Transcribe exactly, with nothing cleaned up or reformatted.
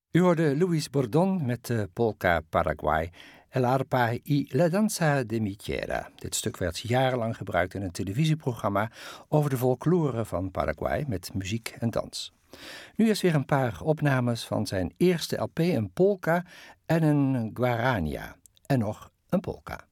U hoorde Luis Bordon met de polka Paraguay, El arpa y la danza de mi tierra. Dit stuk werd jarenlang gebruikt in een televisieprogramma over de folklore van Paraguay met muziek en dans. Nu is weer een paar opnames van zijn eerste L P, een polka en een guarania. En nog een polka.